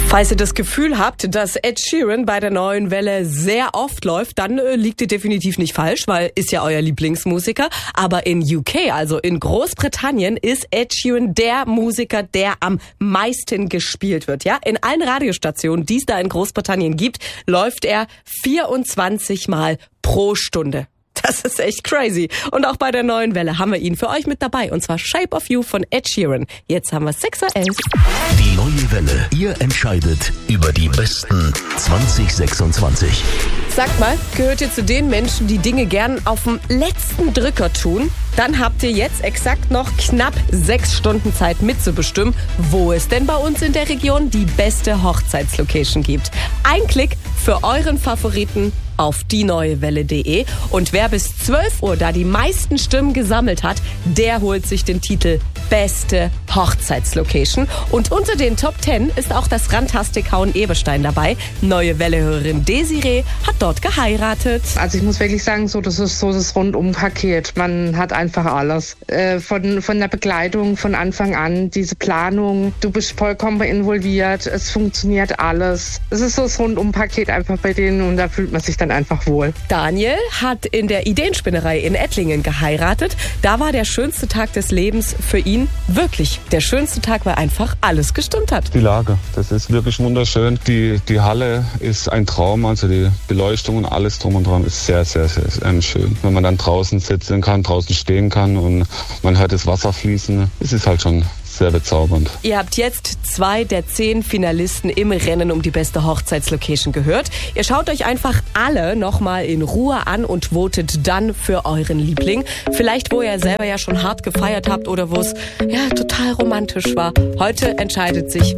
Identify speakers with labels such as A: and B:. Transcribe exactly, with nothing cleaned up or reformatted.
A: Falls ihr das Gefühl habt, dass Ed Sheeran bei der neuen Welle sehr oft läuft, dann äh, liegt ihr definitiv nicht falsch, weil ist ja euer Lieblingsmusiker. Aber in U K, also in Großbritannien, ist Ed Sheeran der Musiker, der am meisten gespielt wird. Ja, in allen Radiostationen, die es da in Großbritannien gibt, läuft er vierundzwanzig Mal pro Stunde. Das ist echt crazy. Und auch bei der neuen Welle haben wir ihn für euch mit dabei. Und zwar Shape of You von Ed Sheeran. Jetzt haben wir sechs Uhr elf.
B: Die neue Welle. Ihr entscheidet über die besten zwanzig sechsundzwanzig.
A: Sagt mal, gehört ihr zu den Menschen, die Dinge gern auf dem letzten Drücker tun? Dann habt ihr jetzt exakt noch knapp sechs Stunden Zeit mitzubestimmen, wo es denn bei uns in der Region die beste Hochzeitslocation gibt. Ein Klick für euren Favoriten auf die neue welle punkt de. Und wer bis zwölf Uhr da die meisten Stimmen gesammelt hat, der holt sich den Titel Beste Hochzeitslocation. Und unter den Top zehn ist auch das Rantastic Hauen-Eberstein dabei. Neue Welle-Hörerin Desiree hat dort geheiratet.
C: Also ich muss wirklich sagen, so das ist so das Rundum-Paket. Man hat einfach alles. Äh, von, von der Begleitung von Anfang an, diese Planung, du bist vollkommen involviert, es funktioniert alles. Es ist so das Rundum-Paket einfach bei denen und da fühlt man sich dann einfach wohl.
A: Daniel hat in der Ideenspinnerei in Ettlingen geheiratet. Da war der schönste Tag des Lebens für ihn wirklich der schönste Tag, weil einfach alles gestimmt hat.
D: Die Lage, das ist wirklich wunderschön. Die, die Halle ist ein Traum, also die Beleuchtung und alles drum und dran ist sehr, sehr, sehr, sehr schön. Wenn man dann draußen sitzen kann, draußen stehen kann und man hört das Wasser fließen, es ist halt schon sehr bezaubernd.
A: Ihr habt jetzt zwei der zehn Finalisten im Rennen um die beste Hochzeitslocation gehört. Ihr schaut euch einfach alle nochmal in Ruhe an und votet dann für euren Liebling. Vielleicht, wo ihr selber ja schon hart gefeiert habt oder wo es ja total romantisch war. Heute entscheidet sich,